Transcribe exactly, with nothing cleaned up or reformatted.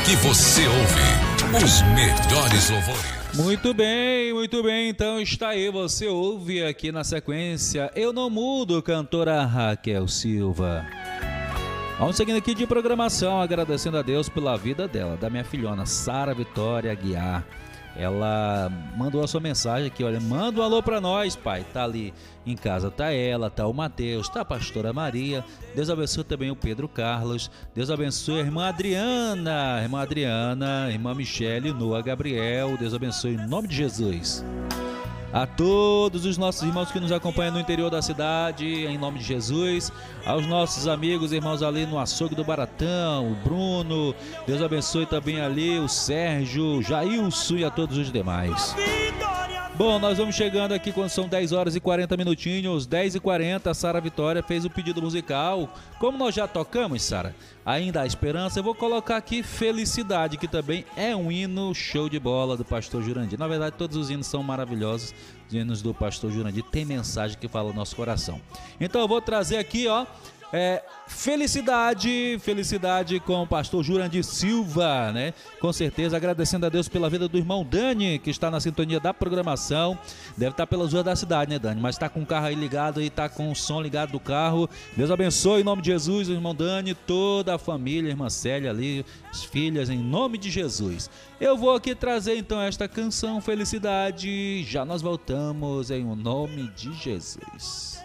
que você ouve os melhores louvores. Muito bem, muito bem, então está aí, você ouve aqui na sequência Eu Não Mudo, cantora Raquel Silva. Vamos seguindo aqui de programação, agradecendo a Deus pela vida dela, da minha filhona Sara Vitória Aguiar. Ela mandou a sua mensagem aqui, olha, manda um alô pra nós, pai. Tá ali em casa, tá ela, tá o Mateus, tá a pastora Maria. Deus abençoe também o Pedro Carlos. Deus abençoe a irmã Adriana, irmã Adriana, irmã Michele, Noa Gabriel. Deus abençoe em nome de Jesus. A todos os nossos irmãos que nos acompanham no interior da cidade, em nome de Jesus. Aos nossos amigos, irmãos ali no açougue do Baratão, o Bruno. Deus abençoe também ali o Sérgio, Jailson e a todos os demais. Bom, nós vamos chegando aqui quando são dez horas e quarenta minutinhos, dez e quarenta, a Sara Vitória fez o pedido musical. Como nós já tocamos, Sara, ainda há esperança, eu vou colocar aqui Felicidade, que também é um hino show de bola do pastor Jurandir. Na verdade, todos os hinos são maravilhosos, os hinos do pastor Jurandir tem mensagem que fala no nosso coração. Então eu vou trazer aqui, ó, É, felicidade, felicidade com o pastor Jurandir Silva, né? Com certeza, agradecendo a Deus pela vida do irmão Dani, que está na sintonia da programação. Deve estar pelas ruas da cidade, né, Dani? Mas está com o carro aí ligado e está com o som ligado do carro. Deus abençoe em nome de Jesus, o irmão Dani, toda a família, a irmã Célia ali, as filhas, em nome de Jesus. Eu vou aqui trazer então esta canção, Felicidade. Já nós voltamos em o nome de Jesus.